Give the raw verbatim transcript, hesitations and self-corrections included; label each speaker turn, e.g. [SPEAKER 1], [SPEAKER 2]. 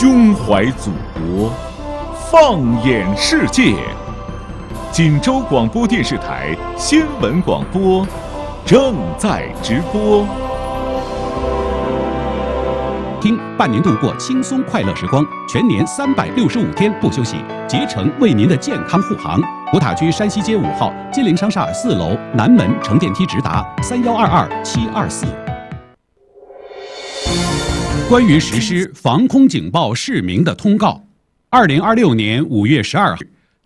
[SPEAKER 1] 胸怀祖国，放眼世界。锦州广播电视台新闻广播正在直播。
[SPEAKER 2] 听伴您度过轻松快乐时光，全年三百六十五天不休息，竭诚为您的健康护航。古塔区山西街五号金陵商厦四楼南门乘电梯直达三幺二二七二四。关于实施防空警报市民的通告，二零二六年五月十二日，